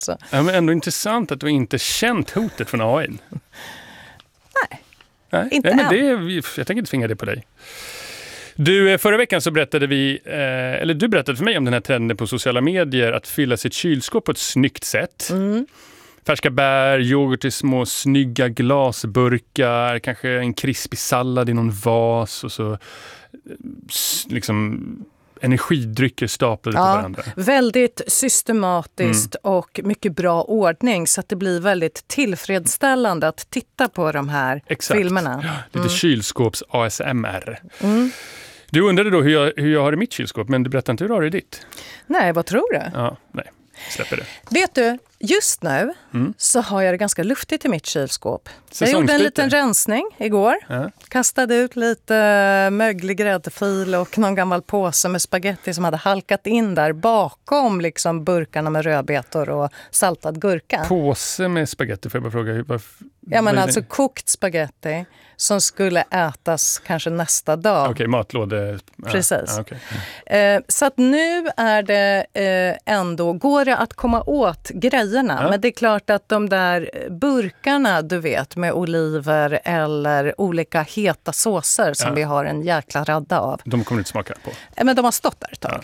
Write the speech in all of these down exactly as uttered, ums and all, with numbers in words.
Så. Ja, men ändå intressant att du inte känt hotet från A I. Nej, Nej, inte nej, men än. det, jag tänker inte tvinga det på dig. Du, förra veckan så berättade vi, eh, eller du berättade för mig om den här trenden på sociala medier att fylla sitt kylskåp på ett snyggt sätt. Mm. Färska bär, yoghurt i små snygga glasburkar, kanske en krispig sallad i någon vas och så liksom energidrycker staplade Ja, på varandra. väldigt systematiskt mm. och mycket bra ordning så att det blir väldigt tillfredsställande att titta på de här Exakt. filmerna. Ja, lite mm. kylskåps A S M R. Mm. Du undrade då hur jag, hur jag har i mitt kylskåp, men du berättar inte hur du har det i ditt. Nej, vad tror du? Ja, nej. Släpper det. Vet du, just nu mm. så har jag det ganska luftigt i mitt kylskåp. Jag gjorde en liten rensning igår. Ja. Kastade ut lite möglig gräddfil och någon gammal påse med spaghetti som hade halkat in där bakom liksom burkarna med rödbetor och saltad gurka. Påse med spaghetti, får jag bara fråga. Vad, ja, men alltså kokt spaghetti som skulle ätas kanske nästa dag. Okej, okay, matlåde. Precis. Ja, okay. eh, så att nu är det eh, ändå, går det att komma åt grejerna. Ja. Men det är klart att de där burkarna, du vet, med oliver eller olika heta såser som ja. vi har en jäkla radda av. De kommer inte smaka på. Eh, men de har stått där ett tag. Ja.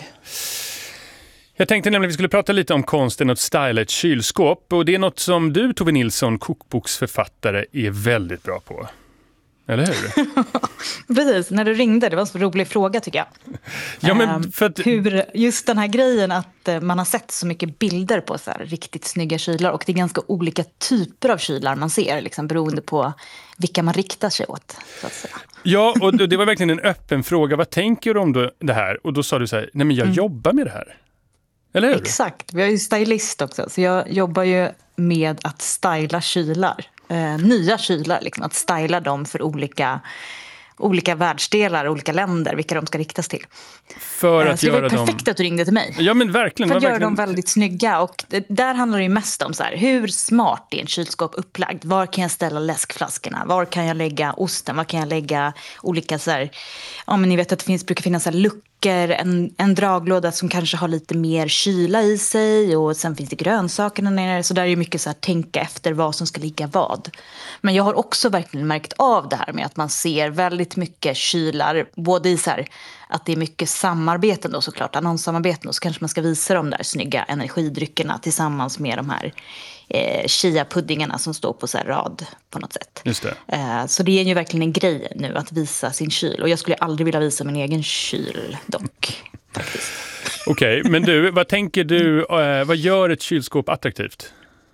Jag tänkte nämligen att vi skulle prata lite om konsten att styla ett kylskåp. Och det är något som du, Tove Nilsson, kokboksförfattare, är väldigt bra på. Eller hur? Precis, när du ringde, det var en så rolig fråga tycker jag. Ja, men för att... Hur, just den här grejen att man har sett så mycket bilder på så här riktigt snygga kylar och det är ganska olika typer av kylar man ser, liksom, beroende på vilka man riktar sig åt. Så att säga. Ja, och det var verkligen en öppen fråga. Vad tänker du om då det här? Och då sa du så här, nej men jag mm. jobbar med det här. Eller hur? Exakt, vi har ju stylist också, så jag jobbar ju med att styla kylar. Eh, nya kylar, liksom, att styla dem för olika, olika världsdelar, olika länder, vilka de ska riktas till. För att eh, så göra det var perfekt dem... att du ringde till mig. Ja, men verkligen. För att göra verkligen... dem väldigt snygga. Och det, där handlar det ju mest om så här, hur smart är en kylskåp upplagd? Var kan jag ställa läskflaskorna? Var kan jag lägga osten? Var kan jag lägga olika så här... Ja, men ni vet att det finns, brukar finnas så här luckor. En, en draglåda som kanske har lite mer kyla i sig. Och sen finns det grönsakerna nere. Så där är det mycket så här, tänka efter vad som ska ligga vad. Men jag har också verkligen märkt av det här med att man ser väldigt mycket kylar. Både i så här... att det är mycket samarbeten då såklart, annonssamarbeten, och så kanske man ska visa de där snygga energidryckerna tillsammans med de här eh, chia-puddingarna som står på så här rad på något sätt. Just det. Eh, så det är ju verkligen en grej nu att visa sin kyl, och jag skulle aldrig vilja visa min egen kyl dock, faktiskt. Okej, okay, men du, vad tänker du, eh, vad gör ett kylskåp attraktivt?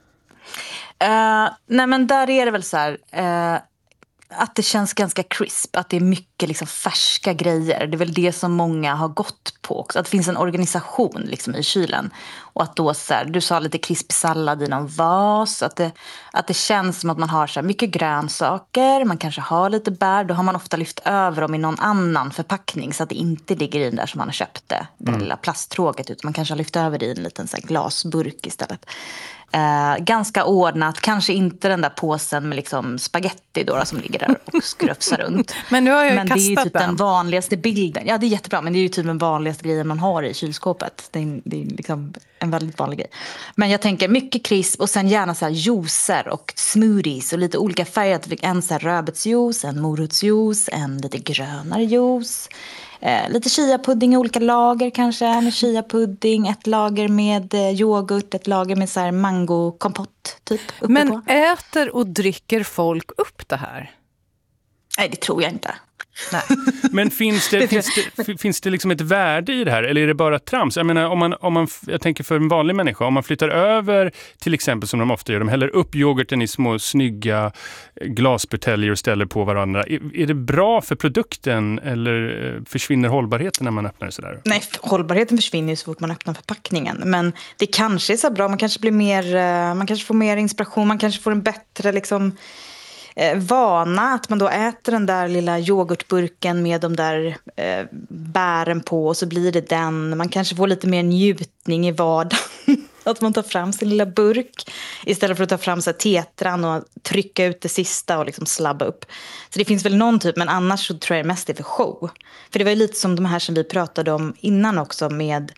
Eh, nej men där är det väl så här... Eh, att det känns ganska crisp, att det är mycket liksom färska grejer. Det är väl det som många har gått på också. Att det finns en organisation liksom i kylen. Och att då så här, du sa lite krispig sallad i någon vas. Att det, att det känns som att man har så här mycket grönsaker. Man kanske har lite bär. Då har man ofta lyft över dem i någon annan förpackning. Så att det inte ligger i den där som man har köpt det. Det mm. lilla plasttråget. Utan man kanske har lyft över det i en liten så här glasburk istället. Eh, ganska ordnat, kanske inte den där påsen med liksom spaghetti då, då, som ligger där och skrufsar runt. Men nu har jag ju men det är ju kastat typ den. den vanligaste bilden. Ja, det är jättebra, men det är ju typ den vanligaste grejen man har i kylskåpet. Det är, det är liksom en väldigt vanlig grej. Men jag tänker mycket krisp och sen gärna så här juicer och smoothies och lite olika färger. En så här rödbetsjuice, en morotsjuice, en lite grönare juice. Eh, lite chia-pudding i olika lager kanske. En chia-pudding, ett lager med eh, yoghurt, ett lager med så här mango-kompott typ. Men på. äter och dricker folk upp det här? Nej, det tror jag inte. Nej. Men finns det, finns det, finns det liksom ett värde i det här? Eller är det bara trams? Jag menar, om man, om man, jag tänker för en vanlig människa, om man flyttar över till exempel som de ofta gör, de häller upp yoghurten i små snygga glasbuteljer och ställer på varandra. Är, är det bra för produkten eller försvinner hållbarheten när man öppnar det sådär? Nej, hållbarheten försvinner ju så fort man öppnar förpackningen. Men det kanske är så bra, man kanske blir mer, man kanske får mer inspiration, man kanske får en bättre liksom Eh, vana att man då äter den där lilla yoghurtburken med de där eh, bären på, och så blir det den. Man kanske får lite mer njutning i vardagen. Att man tar fram sin lilla burk istället för att ta fram så här tetran och trycka ut det sista och liksom slabba upp. Så det finns väl någon typ, men annars så tror jag mest det är för show. För det var ju lite som de här som vi pratade om innan också med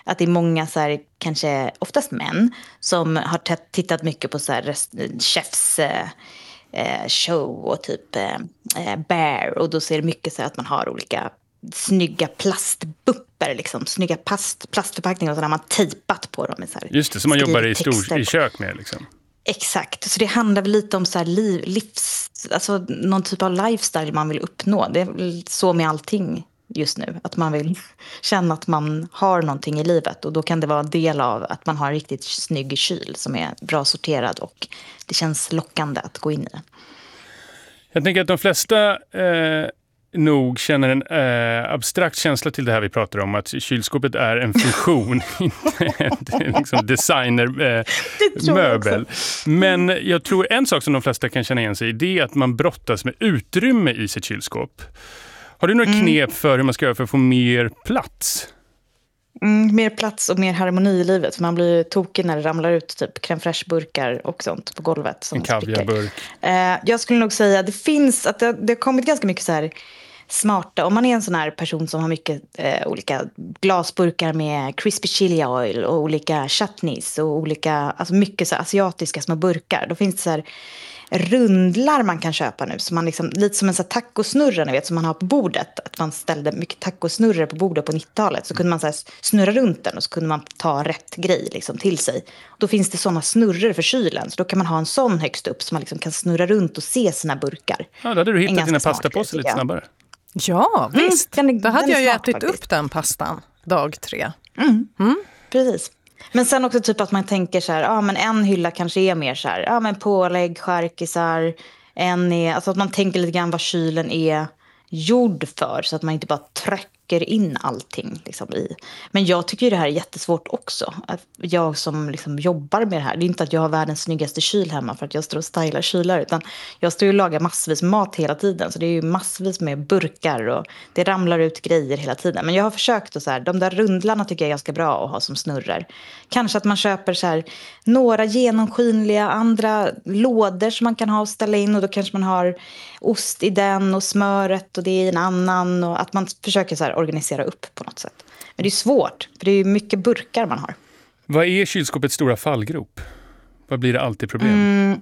att det är många så här, kanske oftast män som har t- tittat mycket på så här rest- chefs eh, eh, show och typ eh, Bear, och då ser det mycket så här att man har olika snygga plastbupper, liksom snygga plast, plastförpackningar och så där man tejpat på dem med så här. Just det, som man jobbar i, stor, i kök med liksom. Exakt, så det handlar väl lite om så här liv, livs, alltså någon typ av lifestyle man vill uppnå. Det är väl så med allting just nu, att man vill känna att man har någonting i livet, och då kan det vara en del av att man har en riktigt snygg kyl som är bra sorterad och det känns lockande att gå in i. Jag tänker att de flesta eh, nog känner en eh, abstrakt känsla till det här vi pratar om, att kylskåpet är en funktion, inte en liksom designermöbel. Eh, Men jag tror en sak som de flesta kan känna igen sig i, det är att man brottas med utrymme i sitt kylskåp. Har du några mm. knep för hur man ska göra för att få mer plats? Mm, mer plats och mer harmoni i livet. För man blir ju tokig när det ramlar ut typ crème fraîche-burkar och sånt på golvet. Som en kaviarburk. Eh, jag skulle nog säga att det finns, att det, det har kommit ganska mycket så här smarta. Om man är en sån här person som har mycket eh, olika glasburkar med crispy chili oil och olika chutneys och olika, alltså mycket så här asiatiska små burkar. Då finns det så här rundlar man kan köpa nu, så man liksom, lite som en så här tacosnurra, ni vet, som man har på bordet, att man ställde mycket tacosnurror på bordet på nittiotalet, så kunde man så här snurra runt den och så kunde man ta rätt grej liksom till sig. Då finns det såna snurror för kylen, så då kan man ha en sån högst upp så man liksom kan snurra runt och se sina burkar. Ja, då hade du hittat dina pastapåsar lite snabbare. Ja, visst. Mm, den, då hade jag ju ätit faktiskt. upp den pastan dag tre. Mm. Mm. Precis. Men sen också typ att man tänker så här, ja men en hylla kanske är mer så här, ja men pålägg, charkisar, en är, alltså att man tänker lite grann vad kylen är gjord för, så att man inte bara trycker in allting liksom i. Men jag tycker ju det här är jättesvårt också. Att jag som liksom jobbar med det här, det är inte att jag har världens snyggaste kyl hemma för att jag står och stylar kylar, utan jag står ju och lagar massvis mat hela tiden, så det är ju massvis med burkar och det ramlar ut grejer hela tiden. Men jag har försökt att så här, de där rundlarna tycker jag är ganska bra att ha som snurrar. Kanske att man köper så här några genomskinliga andra lådor som man kan ha och ställa in, och då kanske man har ost i den och smöret och det är en annan, och att man försöker så här organisera upp på något sätt. Men det är svårt, för det är ju mycket burkar man har. Vad är kylskåpets stora fallgrop? Vad blir det alltid problem? Mm.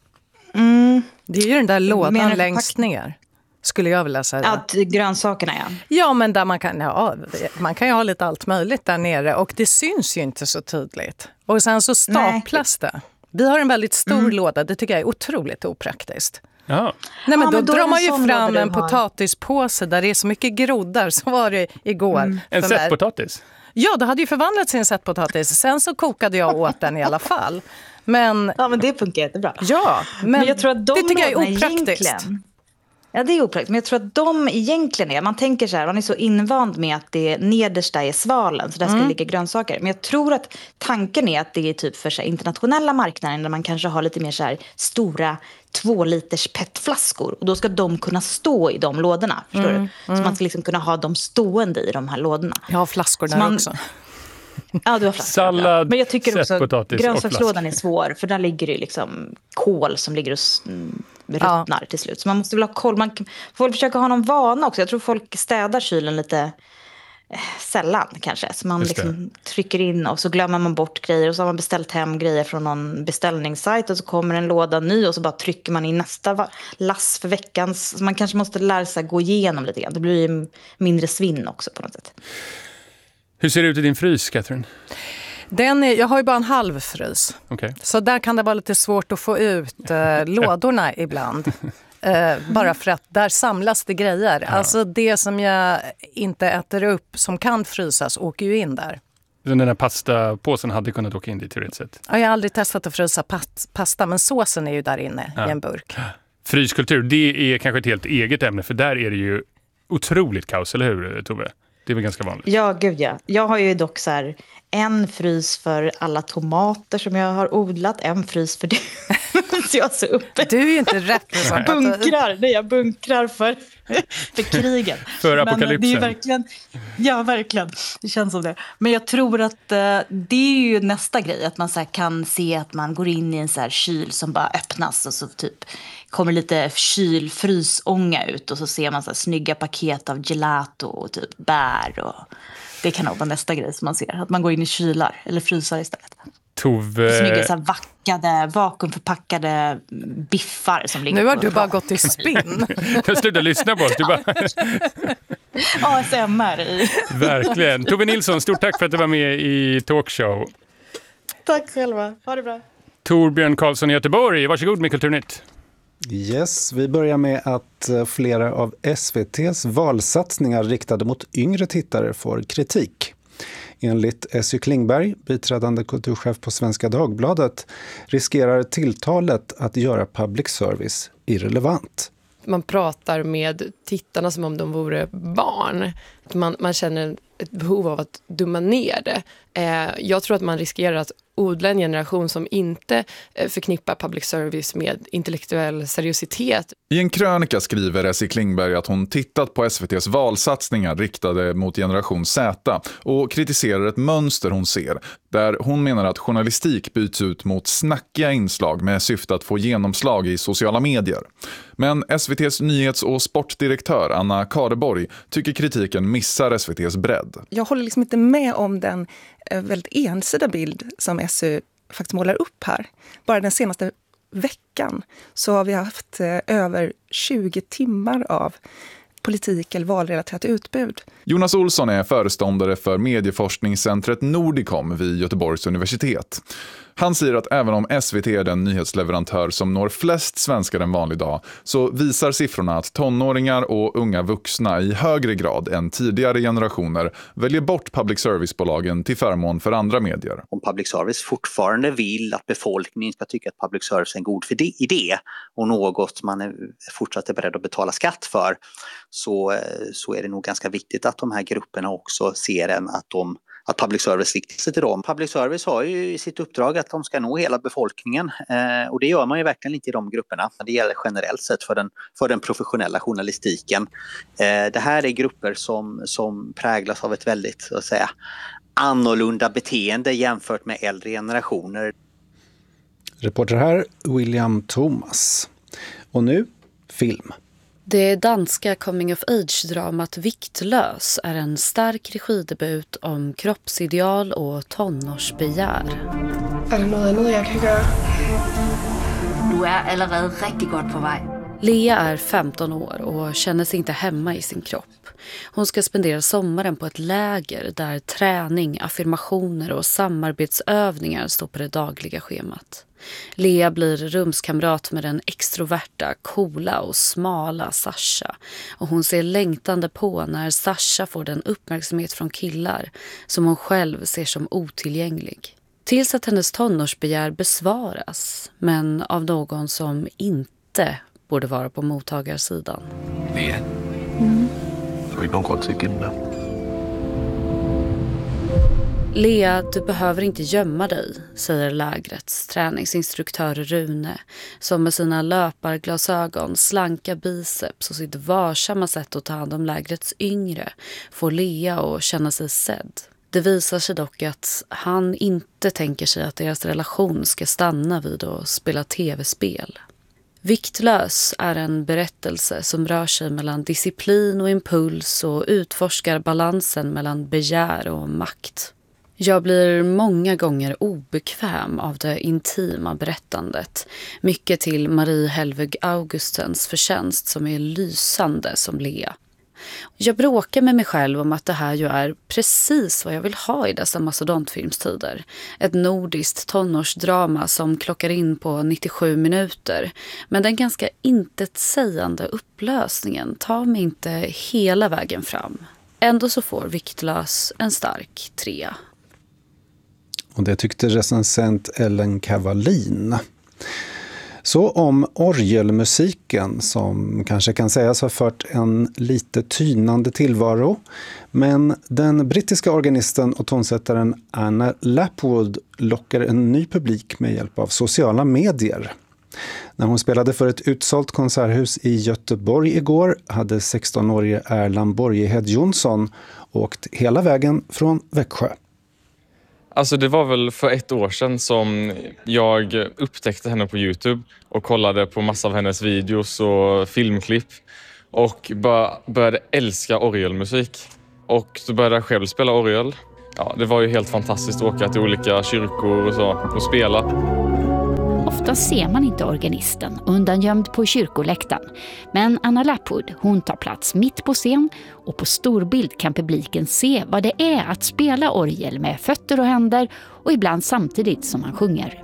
Mm. Det är ju den där lådan längst ner, skulle jag vilja säga. Att grönsakerna, ja. Ja, men där man kan, ja, man kan ju ha lite allt möjligt där nere, och det syns ju inte så tydligt. Och sen så staplas Nej. det. Vi har en väldigt stor mm. låda, det tycker jag är otroligt opraktiskt. Ja. Nej, men ja, då, men då drar man ju fram en har. potatispåse där det är så mycket groddar, så var det igår. Mm. En sättpotatis? Ja, det hade ju förvandlats till en sättpotatis. Sen så kokade jag åt den i alla fall. Men, ja, men det funkar jättebra. Ja, men, men jag tror att de det tycker jag är opraktiskt. Ja, det är opraktiskt. Men jag tror att de egentligen är, man tänker så här, man är så invand med att det nedersta är svalen, så där ska mm. ligga grönsaker. Men jag tror att tanken är att det är typ för så här, internationella marknaden, där man kanske har lite mer så här stora två liters petflaskor, och då ska de kunna stå i de lådorna, förstår mm. du? Så mm. man ska liksom kunna ha dem stående i de här lådorna. Jag har flaskor där man, också. Ja, du har flaskor. Sallad, men jag tycker också att grönsakslådan är svår, för där ligger det liksom kål som ligger och ruttnar ja. till slut. Så man måste väl ha koll. Man får försöka ha någon vana också. Jag tror folk städar kylen lite eh, sällan kanske. Så man liksom trycker in och så glömmer man bort grejer. Och så har man beställt hem grejer från någon beställningssajt, och så kommer en låda ny och så bara trycker man in nästa lass för veckan. Så man kanske måste lära sig gå igenom lite grann. Det blir ju mindre svinn också på något sätt. Hur ser det ut i din frys, Catherine? Den är, jag har ju bara en halv frys. Okay. Så där kan det vara lite svårt att få ut eh, lådorna ibland. Eh, bara för att där samlas det grejer. Ja. Alltså det som jag inte äter upp som kan frysas åker ju in där. Så den här pastapåsen hade kunnat åka in dit teoretiskt sett? Ja, jag har aldrig testat att frysa pasta, men såsen är ju där inne ja. i en burk. Fryskultur, det är kanske ett helt eget ämne, för där är det ju otroligt kaos, eller hur, Tove? Det är väl ganska vanligt. Ja, gud ja. Jag har ju dock så här en frys för alla tomater som jag har odlat, en frys för det. Så jag så uppe. Du är ju inte representativ. Bunkrar, nej, jag bunkrar för, för krigen. För apokalypsen. Men det är ju verkligen, ja, verkligen. Det känns som det. Men jag tror att uh, det är ju nästa grej. Att man så här, kan se att man går in i en så här kyl som bara öppnas. Och så typ kommer lite kylfrysånga ut. Och så ser man så här snygga paket av gelato och typ bär. Och det kan nog vara nästa grej som man ser. Att man går in i kylar eller frysar istället. Tove... Snygga så här vackade, vakuumförpackade biffar som ligger. Nu har på du bara gått i spinn. Jag slutar lyssna på oss. Du bara... A S M R i. Verkligen. Tove Nilsson, stort tack för att du var med i Talkshow. Tack själva. Ha det bra. Torbjörn Karlsson i Göteborg, varsågod med Kulturnytt. Yes, vi börjar med att flera av S V T:s valsatsningar riktade mot yngre tittare får kritik. Enligt Essy Klingberg, biträdande kulturchef på Svenska Dagbladet, riskerar tilltalet att göra public service irrelevant. Man pratar med tittarna som om de vore barn. Man, man känner ett behov av att dumma ner det. Eh, jag tror att man riskerar att odla en generation som inte eh, förknippar public service med intellektuell seriositet. I en krönika skriver Essy Klingberg att hon tittat på S V T:s valsatsningar riktade mot generation Z och kritiserar ett mönster hon ser, där hon menar att journalistik byts ut mot snackiga inslag med syfte att få genomslag i sociala medier. Men S V T:s nyhets- och sportdirektör Anna Kareborg tycker kritiken missar S V T:s bredd. Jag håller liksom inte med om den väldigt ensida bild som S U faktiskt målar upp här. Bara den senaste veckan så har vi haft över tjugo timmar av politik eller valrelaterat utbud. Jonas Olsson är föreståndare för medieforskningscentret Nordicom vid Göteborgs universitet. Han säger att även om S V T är den nyhetsleverantör som når flest svenskar en vanlig dag, så visar siffrorna att tonåringar och unga vuxna i högre grad än tidigare generationer väljer bort public service-bolagen till förmån för andra medier. Om public service fortfarande vill att befolkningen ska tycka att public service är en god idé och något man är fortsatt är beredd att betala skatt för, så, så är det nog ganska viktigt att de här grupperna också ser en att de att public service riktar sig till dem. Public service har ju i sitt uppdrag att de ska nå hela befolkningen eh, och det gör man ju verkligen inte i de grupperna. Det gäller generellt sett för den, för den professionella journalistiken. Eh, det här är grupper som, som präglas av ett väldigt så att säga, annorlunda beteende jämfört med äldre generationer. Reporter här, William Thomas. Och nu, film. Det danska coming of age-dramat Viktlös är en stark regidebut om kroppsideal och tonårsbegär. Är det något annat jag kan göra? Du är allerede riktigt gott på väg. Lea är femton år och känner sig inte hemma i sin kropp. Hon ska spendera sommaren på ett läger där träning, affirmationer och samarbetsövningar står på det dagliga schemat. Lea blir rumskamrat med den extroverta, coola och smala Sasha. Och hon ser längtande på när Sasha får den uppmärksamhet från killar som hon själv ser som otillgänglig. Tills att hennes tonårsbegär besvaras, men av någon som inte borde vara på mottagarsidan. Lea, mm. får vi någon gång till Gimla? Lea, du behöver inte gömma dig, säger lägrets träningsinstruktör Rune, som med sina löparglasögon, slanka biceps och sitt varsamma sätt att ta hand om lägrets yngre får Lea att känna sig sedd. Det visar sig dock att han inte tänker sig att deras relation ska stanna vid att spela tv-spel. Viktlös är en berättelse som rör sig mellan disciplin och impuls och utforskar balansen mellan begär och makt. Jag blir många gånger obekväm av det intima berättandet. Mycket till Marie Helveg Augustens förtjänst som är lysande som Lea. Jag bråkar med mig själv om att det här ju är precis vad jag vill ha i dessa mastodontfilmstider. Ett nordiskt tonårsdrama som klockar in på nittiosju minuter. Men den ganska intetsägande upplösningen tar mig inte hela vägen fram. Ändå så får Viktlös en stark trea. Och det tyckte recensent Ellen Cavallin. Så om orgelmusiken som kanske kan sägas ha fört en lite tynande tillvaro. Men den brittiska organisten och tonsättaren Anna Lapwood lockar en ny publik med hjälp av sociala medier. När hon spelade för ett utsålt konserthus i Göteborg igår hade sexton-årige Erland Borgehed Jonsson åkt hela vägen från Växjö. Alltså det var väl för ett år sedan som jag upptäckte henne på YouTube och kollade på massa av hennes videos och filmklipp och började älska orgelmusik. Och så började jag själv spela orgel. Ja, det var ju helt fantastiskt att åka till olika kyrkor och så och spela. Ofta ser man inte organisten undangömd på kyrkoläktaren. Men Anna Lapwood, hon tar plats mitt på scen och på storbild kan publiken se vad det är att spela orgel med fötter och händer och ibland samtidigt som man sjunger.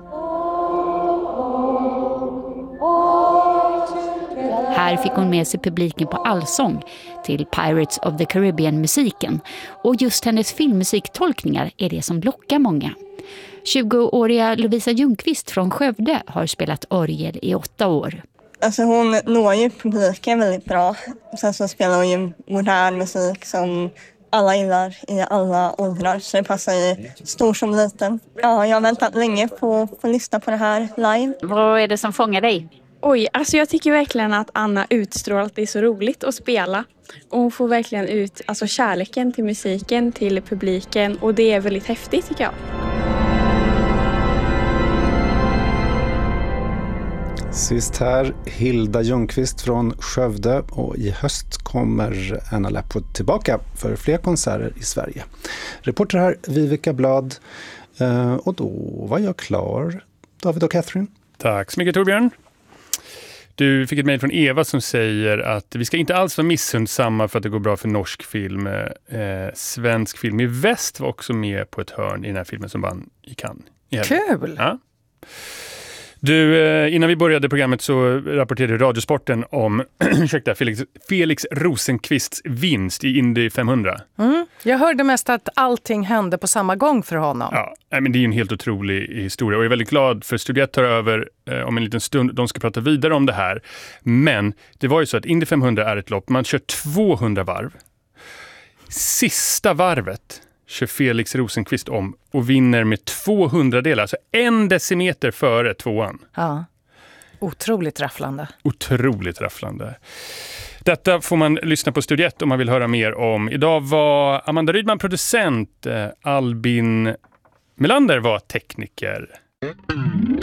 Här fick hon med sig publiken på allsång till Pirates of the Caribbean-musiken och just hennes filmmusiktolkningar är det som lockar många. tjugoåriga Lovisa Ljungqvist från Skövde har spelat orgel i åtta år. Alltså hon når ju publiken väldigt bra. Sen så spelar hon ju modern musik som alla gillar i alla åldrar. Så det passar ju stor som liten. Ja, jag har väntat länge på att få lyssna på det här live. Vad är det som fångar dig? Oj, alltså jag tycker verkligen att Anna utstrålar att det är så roligt att spela. Och hon får verkligen ut alltså, kärleken till musiken, till publiken. Och det är väldigt häftigt tycker jag. Sist här, Hilda Ljungqvist från Skövde och i höst kommer Anna Lapwood tillbaka för fler konserter i Sverige. Reporter här, Vivica Blad. Och då var jag klar. David och Catherine. Tack så mycket Torbjörn. Du fick ett mejl från Eva som säger att vi ska inte alls vara missundsamma för att det går bra för norsk film. Eh, svensk film i väst var också med på ett hörn i den här filmen som vann i Cannes. I Kul! Ja. Du, innan vi började programmet så rapporterade Radiosporten om ursäkta, Felix, Felix Rosenqvists vinst i Indy femhundra. Mm. Jag hörde mest att allting hände på samma gång för honom. Ja, men det är en helt otrolig historia och jag är väldigt glad för Studiet tar över eh, om en liten stund. De ska prata vidare om det här. Men det var ju så att Indy femhundra är ett lopp. Man kör tvåhundra varv. Sista varvet kör Felix Rosenqvist om och vinner med tvåhundra delar, alltså en decimeter före tvåan. Ja, otroligt rafflande. Otroligt rafflande. Detta får man lyssna på Studiet om man vill höra mer om. Idag var Amanda Rydman producent, Albin Melander var tekniker.